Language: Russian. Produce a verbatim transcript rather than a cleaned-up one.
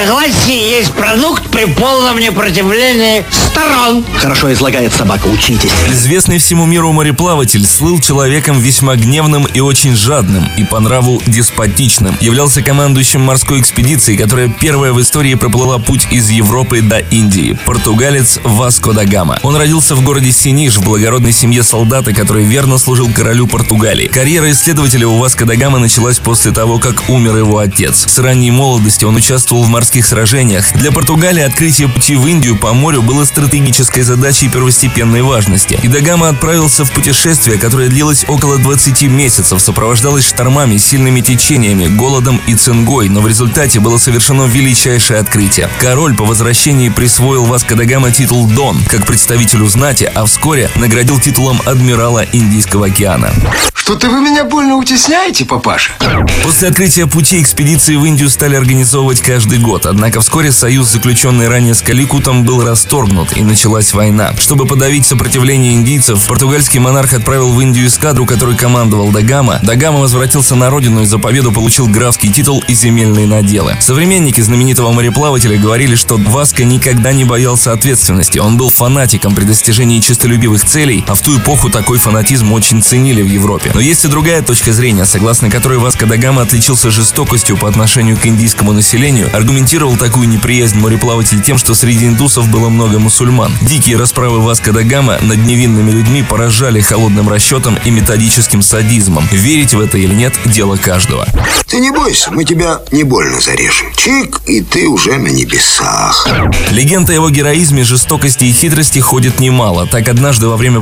Согласие есть продукт при полном непротивлении сторон. Хорошо излагает собака, учитесь. Известный всему миру мореплаватель слыл человеком весьма гневным и очень жадным, и по нраву деспотичным. Являлся командующим морской экспедиции, которая первая в истории проплыла путь из Европы до Индии. Португалец Васко да Гама. Он родился в городе Синиш в благородной семье солдата, который верно служил королю Португалии. Карьера исследователя у Васко да Гама началась после того, как умер его отец. С ранней молодости он участвовал в морских сражениях. Для Португалии открытие пути в Индию по морю было стратегической задачей первостепенной важности. И да Гама отправился в путешествие, которое длилось около двадцати месяцев, сопровождалось штормами, сильными течениями, голодом и цингой, но в результате было совершено величайшее открытие. Король по возвращении присвоил Васко да Гама титул Дон, как представителю знати, а вскоре наградил титулом адмирала Индийского океана. Что-то вы меня больно утесняете, папаша. После открытия пути экспедиции в Индию стали организовывать каждый год, однако вскоре союз, заключенный ранее с Каликутом, был расторгнут, и началась война. Чтобы подавить сопротивление индийцев, португальский монарх отправил в Индию эскадру, которой командовал да Гама. да Гама возвратился на родину и за победу получил графский титул и земельные наделы. Современники знаменитого мореплавателя говорили, что Васко никогда не боялся ответственности, он был фанатиком при достижении честолюбивых целей, а в ту эпоху такой фанатизм очень ценили в Европе. Но есть и другая точка зрения, согласно которой Васко да Гама отличился жестокостью по отношению к индийскому населению, аргументировал такую неприязнь мореплаватель тем, что среди индусов было много мусульман. Дикие расправы Васко да Гама над невинными людьми поражали холодным расчетом и методическим садизмом. Верить в это или нет – дело каждого. Ты не бойся, мы тебя не больно зарежем. Чик, и ты уже на небесах. Легенд о его героизме, жестокости и хитрости ходит немало. Так однажды во время